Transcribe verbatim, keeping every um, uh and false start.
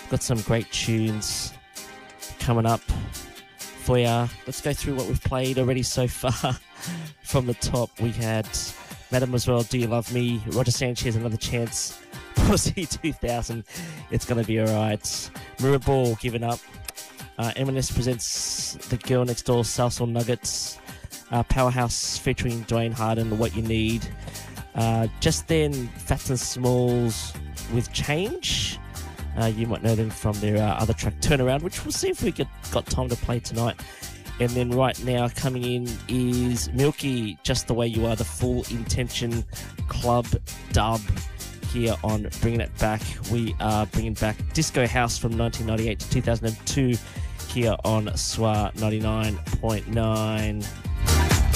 Got some great tunes coming up for ya. Let's go through what we've played already so far. From the top, we had Mademoiselle, Do You Love Me? Roger Sanchez, Another Chance. Pussy two thousand, It's Gonna Be Alright. Mirrorball, Giving Up. Uh, M and S presents The Girl Next Door, Salsa Nuggets. Uh, Powerhouse featuring Dwayne Harden, What You Need. Uh, just then, Fats and Smalls with Change. Uh, you might know them from their uh, other track, Turnaround, which we'll see if we get, got time to play tonight. And then right now coming in is Milky, Just The Way You Are, the Full Intention Club dub here on Bringing It Back. We are bringing back Disco House from nineteen ninety-eight to two thousand two here on S W R ninety-nine point nine.